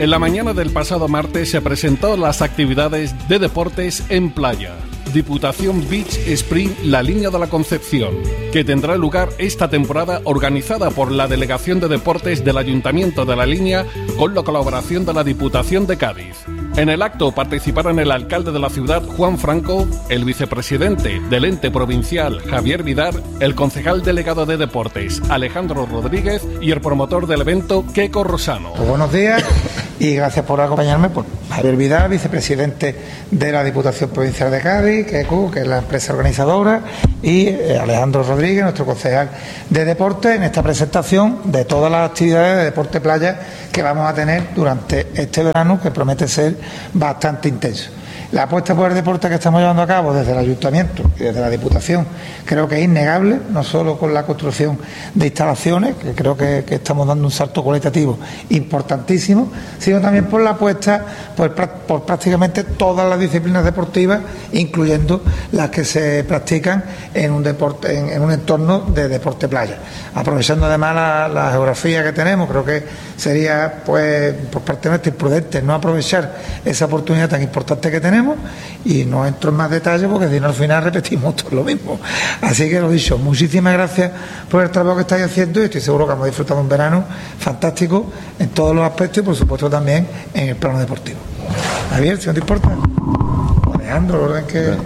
En la mañana del pasado martes se presentó las actividades de deportes en playa. Diputación Beach Spring La Línea de la Concepción, que tendrá lugar esta temporada, organizada por la Delegación de Deportes del Ayuntamiento de La Línea con la colaboración de la Diputación de Cádiz. En el acto participaron el alcalde de la ciudad, Juan Franco, el vicepresidente del ente provincial, Javier Vidar, el concejal delegado de Deportes, Alejandro Rodríguez, y el promotor del evento, Queco Rosano. Pues buenos días y gracias por acompañarme. Javier Vidar, vicepresidente de la Diputación Provincial de Cádiz, Queco, que es la empresa organizadora, y Alejandro Rodríguez, nuestro concejal de Deportes, en esta presentación de todas las actividades de deporte playa que vamos a tener durante este verano, que promete ser bastante intenso. La apuesta por el deporte que estamos llevando a cabo desde el Ayuntamiento y desde la Diputación creo que es innegable, no solo con la construcción de instalaciones, que creo que estamos dando un salto cualitativo importantísimo, sino también por la apuesta por prácticamente todas las disciplinas deportivas, incluyendo las que se practican en un entorno de deporte playa. Aprovechando además la geografía que tenemos, creo que sería por parte nuestra imprudente no aprovechar esa oportunidad tan importante que tenemos, y no entro en más detalles porque si no al final repetimos todo lo mismo. Así que lo dicho, muchísimas gracias por el trabajo que estáis haciendo y estoy seguro que hemos disfrutado un verano fantástico en todos los aspectos y por supuesto también en el plano deportivo. Javier, si no te importa. Alejandro, el orden que...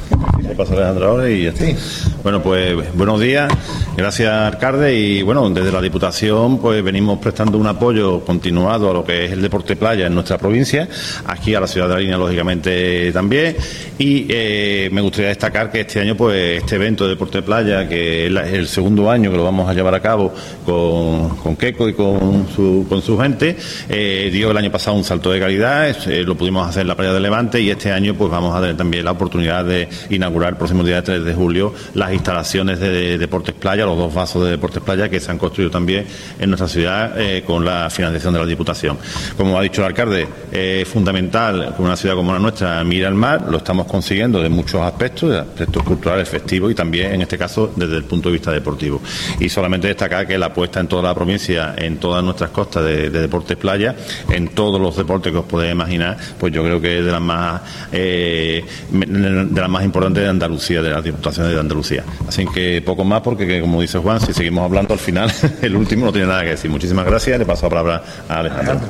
Le paso a Alejandro ahora y ya está. Sí. Bueno, pues buenos días, gracias alcalde, y bueno, desde la Diputación pues venimos prestando un apoyo continuado a lo que es el deporte playa en nuestra provincia, aquí a la ciudad de La Línea lógicamente también, y me gustaría destacar que este año pues este evento de deporte playa, que es el segundo año que lo vamos a llevar a cabo con Queco y con su gente, dio el año pasado un salto de calidad, lo pudimos hacer en la playa de Levante, y este año pues vamos a tener también la oportunidad de inaugurar el próximo día 3 de julio las instalaciones de deportes playa, los 2 vasos de deportes playa que se han construido también en nuestra ciudad con la financiación de la Diputación. Como ha dicho el alcalde, es fundamental que una ciudad como la nuestra mire al mar, lo estamos consiguiendo de muchos aspectos, de aspectos culturales, festivos y también en este caso desde el punto de vista deportivo. Y solamente destacar que la apuesta en toda la provincia, en todas nuestras costas de deportes playa, en todos los deportes que os podéis imaginar, pues yo creo que es de las más importantes de Andalucía, de las Diputaciones de Andalucía. Así que poco más, porque como dice Juan, si seguimos hablando al final, el último no tiene nada que decir. Muchísimas gracias, le paso la palabra a Alejandro.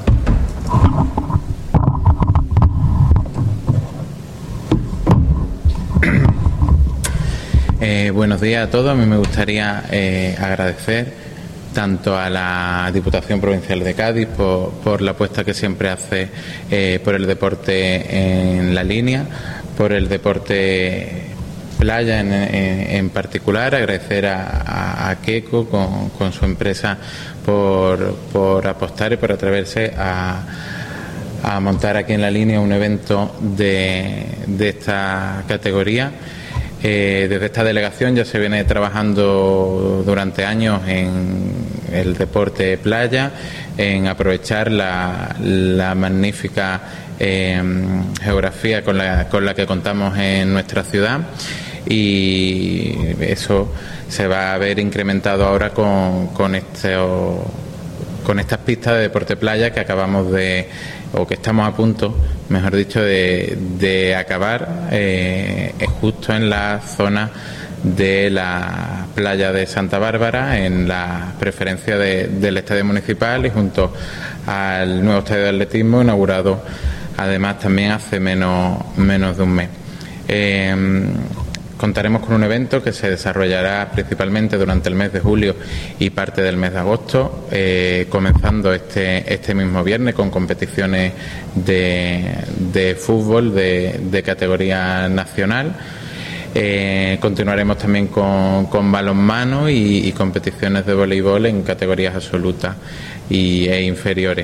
Buenos días a todos. A mí me gustaría agradecer tanto a la Diputación Provincial de Cádiz por la apuesta que siempre hace por el deporte en La Línea, por el deporte playa en particular, agradecer a Queco con su empresa por apostar y por atreverse a montar aquí en La Línea un evento de esta categoría. Desde esta delegación ya se viene trabajando durante años en el deporte playa, en aprovechar la magnífica geografía con la que contamos en nuestra ciudad, y eso se va a ver incrementado ahora con estas pistas de deporte playa que acabamos o que estamos a punto, mejor dicho, de acabar justo en la zona de la playa de Santa Bárbara, en la preferencia del estadio municipal, y junto al nuevo estadio de atletismo inaugurado además también hace menos de un mes. Contaremos con un evento que se desarrollará principalmente durante el mes de julio y parte del mes de agosto, comenzando este mismo viernes con competiciones de fútbol de categoría nacional. Continuaremos también con balonmano y competiciones de voleibol en categorías absolutas e inferiores.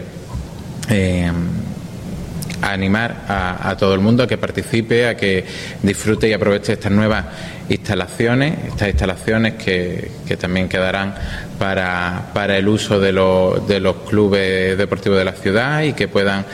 A animar a todo el mundo a que participe, a que disfrute y aproveche estas nuevas instalaciones, que también quedarán para el uso de los clubes deportivos de la ciudad, y que puedan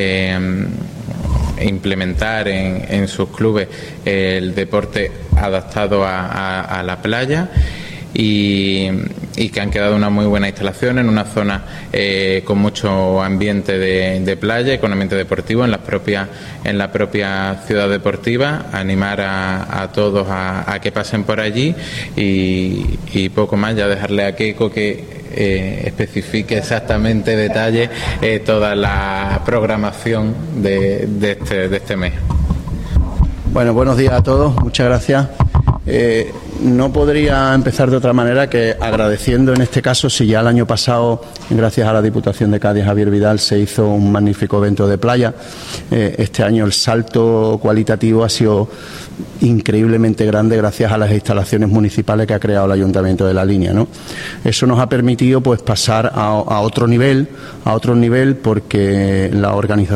implementar en sus clubes el deporte adaptado a la playa, y y que han quedado una muy buena instalación en una zona con mucho ambiente de playa, con ambiente deportivo en la propia ciudad deportiva. Animar a todos a que pasen por allí y poco más, ya dejarle a Keiko que especifique exactamente detalle toda la programación de este mes. Bueno, buenos días a todos, muchas gracias. No podría empezar de otra manera que agradeciendo en este caso, si ya el año pasado, gracias a la Diputación de Cádiz, Javier Vidal, se hizo un magnífico evento de playa, este año el salto cualitativo ha sido increíblemente grande gracias a las instalaciones municipales que ha creado el Ayuntamiento de La Línea, ¿no? Eso nos ha permitido pues pasar a otro nivel porque la organización